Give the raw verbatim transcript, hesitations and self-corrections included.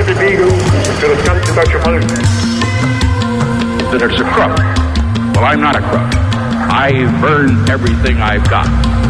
Mister Beagle, to discuss about your mother. That it's a crook. Well, I'm not a crook. I've earned everything I've got.